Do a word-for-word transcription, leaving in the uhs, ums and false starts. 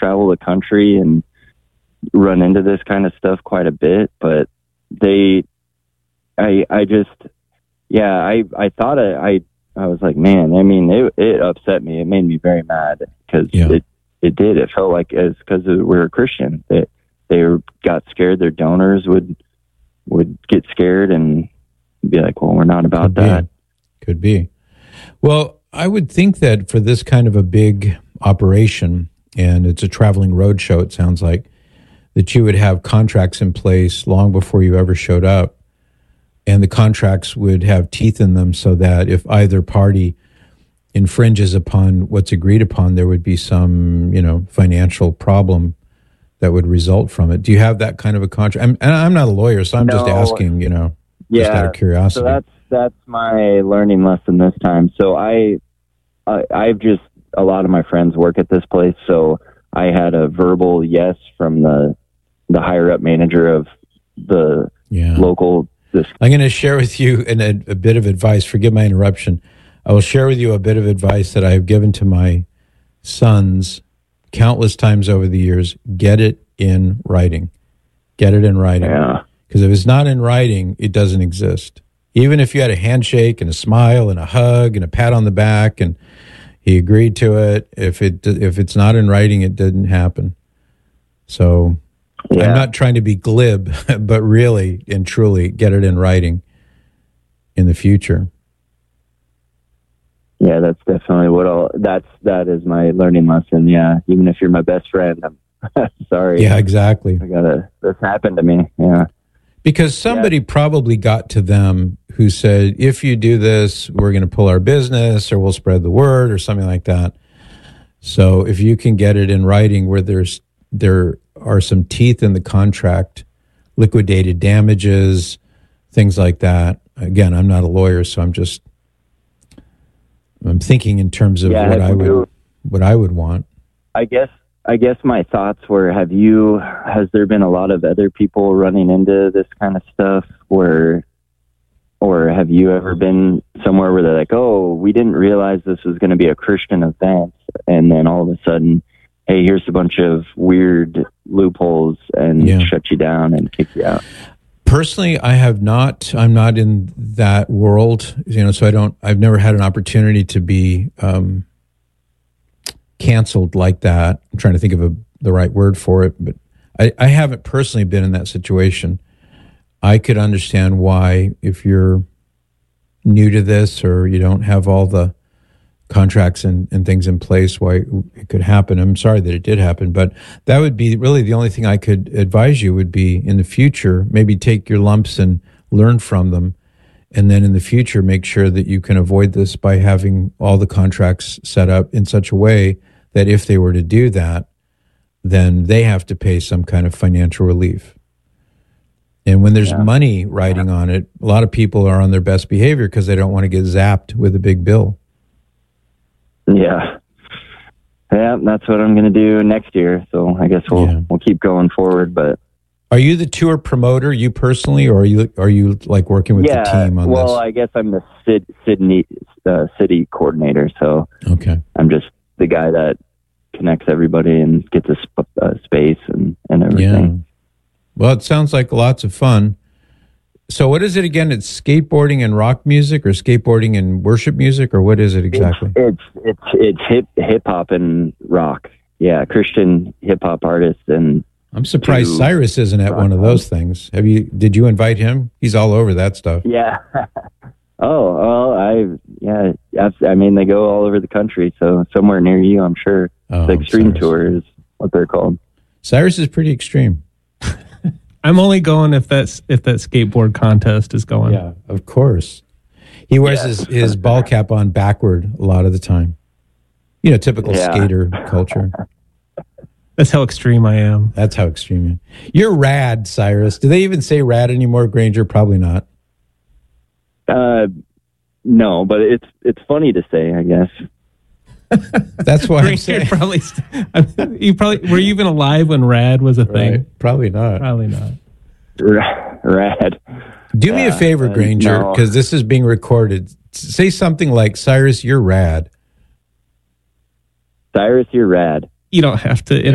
travel the country and run into this kind of stuff quite a bit, but they, I, I just, yeah, I, I thought I, I, I was like, man, I mean, it, it upset me. It made me very mad because yeah. it, it did. It felt like as because we're a Christian, that they, they got scared. Their donors would, would get scared and be like, well, we're not about Could that. Be. Could be. Well, I would think that for this kind of a big operation, and it's a traveling road show, it sounds like, that you would have contracts in place long before you ever showed up. And the contracts would have teeth in them so that if either party infringes upon what's agreed upon, there would be some, you know, financial problem that would result from it. Do you have that kind of a contract? I'm, and I'm not a lawyer, so I'm No. just asking, you know, Yeah, just out of curiosity. So that's that's my learning lesson this time. So I, I, I've just a lot of my friends work at this place, so I had a verbal yes from the the higher up manager of the yeah. local. This I'm going to share with you an, a, a bit of advice. Forgive my interruption. I will share with you a bit of advice that I have given to my sons countless times over the years. Get it in writing. Get it in writing. Yeah. Because if it's not in writing, it doesn't exist. Even if you had a handshake and a smile and a hug and a pat on the back and he agreed to it, if it if it's not in writing, it didn't happen. So yeah. I'm not trying to be glib, but really and truly get it in writing in the future. Yeah, that's definitely what I'll, that's, that is my learning lesson. Yeah. Even if you're my best friend, I'm sorry. Yeah, exactly. I gotta, this happened to me. Yeah. Because somebody yeah. probably got to them who said, if you do this, we're going to pull our business or we'll spread the word or something like that. So if you can get it in writing where there's, there are some teeth in the contract, liquidated damages, things like that. Again, I'm not a lawyer, so I'm just, I'm thinking in terms of yeah, what I would, you, what I would want. I guess, I guess my thoughts were, have you, has there been a lot of other people running into this kind of stuff where, or have you ever been somewhere where they're like, oh, we didn't realize this was going to be a Christian event. And then all of a sudden, hey, here's a bunch of weird loopholes and yeah. shut you down and kick you out. Personally, I have not, I'm not in that world, you know, so I don't, I've never had an opportunity to be, um, canceled like that. I'm trying to think of a, the right word for it, but I, I haven't personally been in that situation. I could understand why, if you're new to this or you don't have all the contracts and, and things in place, why it could happen. I'm sorry that it did happen, but that would be really the only thing I could advise you would be in the future, maybe take your lumps and learn from them. And then in the future, make sure that you can avoid this by having all the contracts set up in such a way that if they were to do that, then they have to pay some kind of financial relief. And when there's yeah. money riding on it, a lot of people are on their best behavior because they don't want to get zapped with a big bill. Yeah. Yeah, that's what I'm going to do next year. So I guess we'll yeah. we'll keep going forward. But are you the tour promoter, you personally, or are you are you like working with yeah, the team on well, this? Well, I guess I'm the Sid, Sydney uh, city coordinator. So okay, I'm just the guy that connects everybody and gets a sp- uh, space and, and everything. Yeah. Well, it sounds like lots of fun. So what is it again? It's skateboarding and rock music, or skateboarding and worship music, or what is it exactly? It's it's it's, it's hip hip hop and rock. Yeah, Christian hip hop artist. And I'm surprised Cyrus isn't at one of those things. Have you? Did you invite him? He's all over that stuff. Yeah. oh, well, I yeah. I mean, they go all over the country, so somewhere near you, I'm sure. Oh, the Extreme Cyrus. Tour is what they're called. Cyrus is pretty extreme. I'm only going if that's if that skateboard contest is going. Yeah, of course. He wears yes. his, his ball cap on backward a lot of the time. You know, typical yeah. skater culture. That's how extreme I am. That's how extreme you are. You're rad, Cyrus. Do they even say rad anymore, Granger? Probably not. Uh, no, but it's it's funny to say, I guess. That's why I'm saying. Probably, you probably were you even alive when rad was a thing? Right. Probably not. Probably not. Rad. Do me uh, a favor, Granger, because no. this is being recorded. Say something like, "Cyrus, you're rad." Cyrus, you're rad. You don't have to.